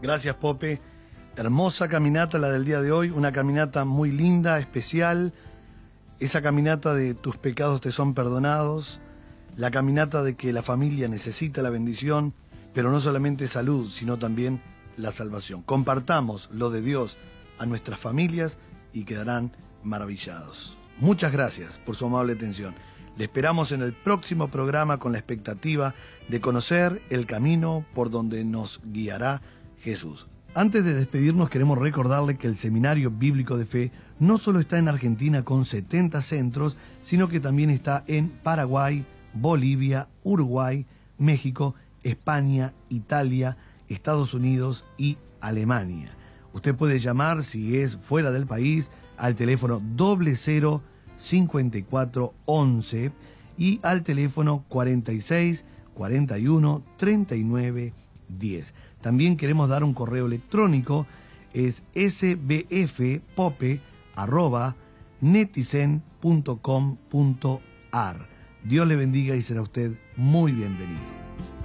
Gracias, Pope. Hermosa caminata la del día de hoy, una caminata muy linda, especial. Esa caminata de tus pecados te son perdonados, la caminata de que la familia necesita la bendición, pero no solamente salud, sino también la salvación. Compartamos lo de Dios a nuestras familias y quedarán maravillados. Muchas gracias por su amable atención. Le esperamos en el próximo programa con la expectativa de conocer el camino por donde nos guiará Jesús. Antes de despedirnos, queremos recordarle que el Seminario Bíblico de Fe no solo está en Argentina con 70 centros, sino que también está en Paraguay, Bolivia, Uruguay, México, España, Italia, Estados Unidos y Alemania. Usted puede llamar, si es fuera del país, al teléfono 00 54 11 y al teléfono 46 41 39 10. También queremos dar un correo electrónico, es sbfpope@netizen.com.ar. Dios le bendiga y será usted muy bienvenido.